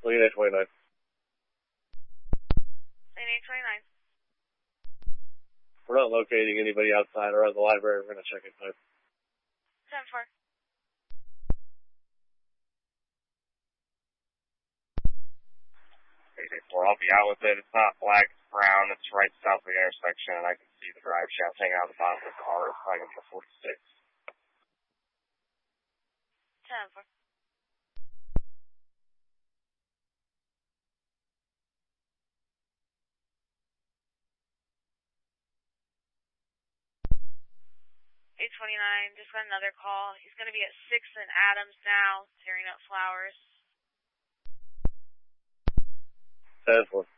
Lane 829. Lane 829. We're not locating anybody outside or at the library. We're going to check it out. 10-4. I'll be out with it. It's not black, it's brown. It's right south of the intersection, and I can see the drive shaft hanging out the bottom of the car. It's probably going to be a 46. 10-4. $829, just got another call. He's going to be at 6th and Adams now, tearing up flowers. 10-4.